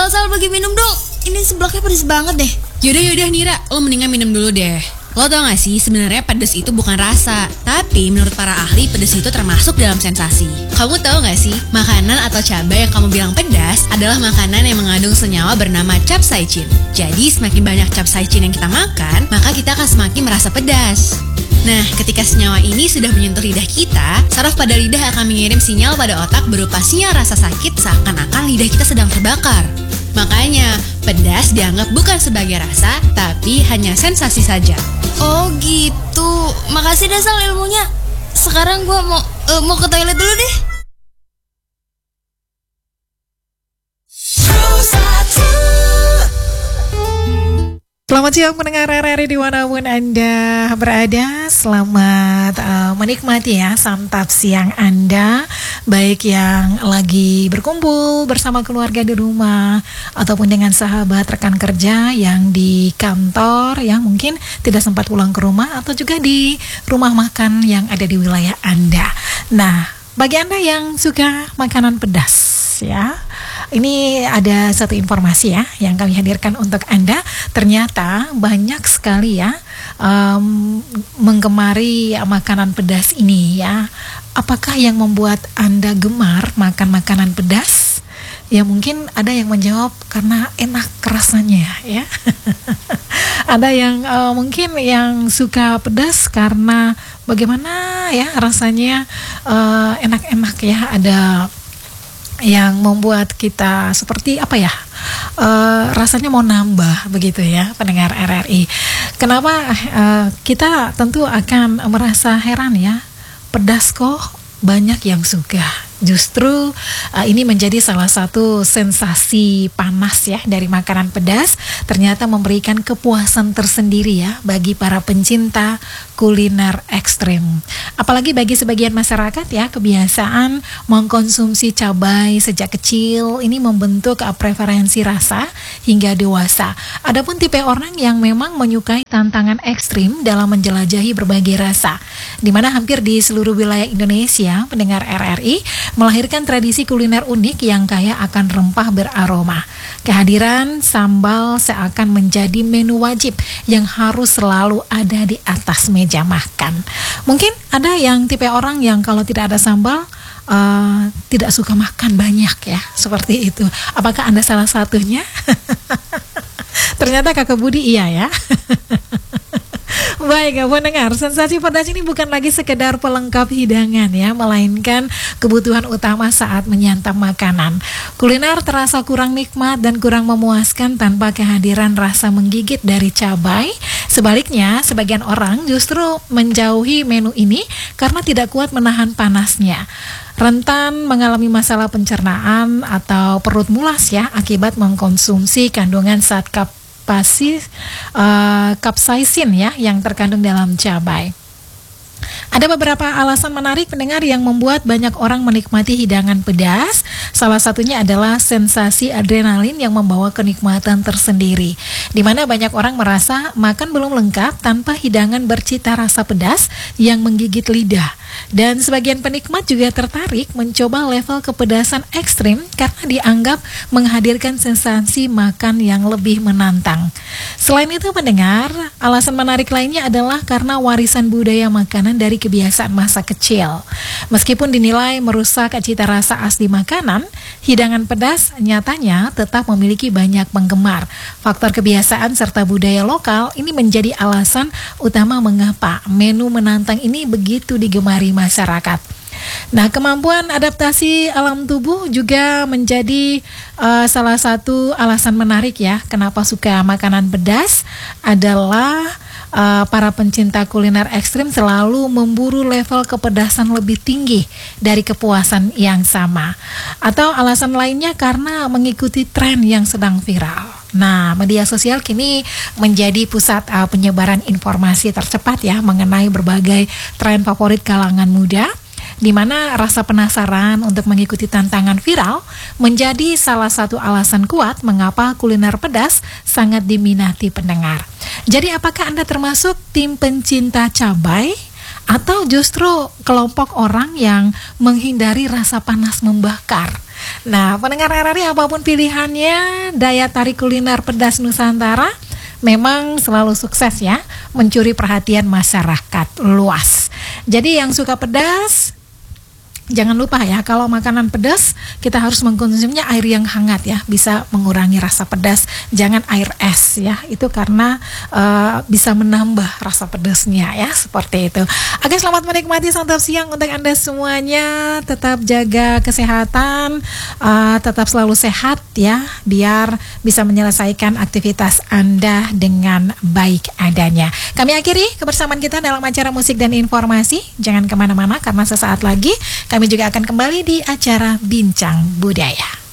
Sal bagi minum dong. Ini sebelaknya pedes banget deh. Yaudah Nira, lo mendingan minum dulu deh. Lo tau gak sih, sebenarnya pedas itu bukan rasa, tapi menurut para ahli pedas itu termasuk dalam sensasi. Kamu tahu gak sih, makanan atau cabai yang kamu bilang pedas adalah makanan yang mengandung senyawa bernama capsaicin. Jadi semakin banyak capsaicin yang kita makan, maka kita akan semakin merasa pedas. Nah, ketika senyawa ini sudah menyentuh lidah kita, saraf pada lidah akan mengirim sinyal pada otak berupa sinyal rasa sakit seakan-akan lidah kita sedang terbakar. Makanya, pedas dianggap bukan sebagai rasa, tapi hanya sensasi saja. Oh gitu. Makasih deh Sal ilmunya. Sekarang gue mau ke toilet dulu deh. Selamat siang pendengar RRI dimanapun Anda berada. Selamat menikmati ya santap siang Anda, baik yang lagi berkumpul bersama keluarga di rumah ataupun dengan sahabat rekan kerja yang di kantor yang mungkin tidak sempat pulang ke rumah, atau juga di rumah makan yang ada di wilayah Anda. Nah, bagi Anda yang suka makanan pedas ya, ini ada satu informasi ya yang kami hadirkan untuk Anda. Ternyata banyak sekali ya menggemari makanan pedas ini ya. Apakah yang membuat Anda gemar makan makanan pedas? Ya mungkin ada yang menjawab karena enak rasanya ya. Ada yang mungkin yang suka pedas karena bagaimana ya rasanya, enak-enak ya. Ada yang membuat kita seperti apa ya, rasanya mau nambah begitu ya pendengar RRI. Kenapa kita tentu akan merasa heran ya, pedas kok banyak yang suka. Justru ini menjadi salah satu sensasi panas ya dari makanan pedas. Ternyata memberikan kepuasan tersendiri ya bagi para pencinta kuliner ekstrim. Apalagi bagi sebagian masyarakat ya, kebiasaan mengkonsumsi cabai sejak kecil ini membentuk preferensi rasa hingga dewasa. Adapun tipe orang yang memang menyukai tantangan ekstrim dalam menjelajahi berbagai rasa, di mana hampir di seluruh wilayah Indonesia pendengar RRI melahirkan tradisi kuliner unik yang kaya akan rempah beraroma. Kehadiran sambal seakan menjadi menu wajib yang harus selalu ada di atas meja makan. Mungkin ada yang tipe orang yang kalau tidak ada sambal tidak suka makan banyak ya, seperti itu. Apakah Anda salah satunya? Ternyata Kakak Budi iya ya. Baik, pendengar, sensasi pedas ini bukan lagi sekedar pelengkap hidangan ya, melainkan kebutuhan utama saat menyantap makanan. Kuliner terasa kurang nikmat dan kurang memuaskan tanpa kehadiran rasa menggigit dari cabai. Sebaliknya, sebagian orang justru menjauhi menu ini karena tidak kuat menahan panasnya. Rentan mengalami masalah pencernaan atau perut mulas ya akibat mengkonsumsi kandungan zat capsaicin ya yang terkandung dalam cabai. Ada beberapa alasan menarik pendengar yang membuat banyak orang menikmati hidangan pedas. Salah satunya adalah sensasi adrenalin yang membawa kenikmatan tersendiri, di mana banyak orang merasa makan belum lengkap tanpa hidangan bercita rasa pedas yang menggigit lidah. Dan sebagian penikmat juga tertarik mencoba level kepedasan ekstrim karena dianggap menghadirkan sensasi makan yang lebih menantang. Selain itu pendengar, alasan menarik lainnya adalah karena warisan budaya makanan dari kebiasaan masa kecil. Meskipun dinilai merusak cita rasa asli makanan, hidangan pedas nyatanya tetap memiliki banyak penggemar. Faktor kebiasaan serta budaya lokal ini menjadi alasan utama mengapa menu menantang ini begitu digemari masyarakat. Nah, kemampuan adaptasi alam tubuh juga menjadi salah satu alasan menarik ya kenapa suka makanan pedas adalah para pencinta kuliner ekstrim selalu memburu level kepedasan lebih tinggi dari kepuasan yang sama. Atau alasan lainnya karena mengikuti tren yang sedang viral. Nah, media sosial kini menjadi pusat penyebaran informasi tercepat ya mengenai berbagai tren favorit kalangan muda, di mana rasa penasaran untuk mengikuti tantangan viral menjadi salah satu alasan kuat mengapa kuliner pedas sangat diminati pendengar. Jadi apakah Anda termasuk tim pencinta cabai atau justru kelompok orang yang menghindari rasa panas membakar? Nah, pendengar RRI apapun pilihannya, daya tarik kuliner pedas Nusantara memang selalu sukses ya, mencuri perhatian masyarakat luas. Jadi yang suka pedas, jangan lupa ya, kalau makanan pedas kita harus mengkonsumsinya air yang hangat ya, bisa mengurangi rasa pedas. Jangan air es ya, itu karena bisa menambah rasa pedasnya ya, seperti itu. Oke, selamat menikmati santap siang untuk Anda semuanya. Tetap jaga kesehatan, tetap selalu sehat ya, biar bisa menyelesaikan aktivitas Anda dengan baik adanya. Kami akhiri kebersamaan kita dalam acara musik dan informasi. Jangan kemana-mana karena sesaat lagi kami juga akan kembali di acara Bincang Budaya.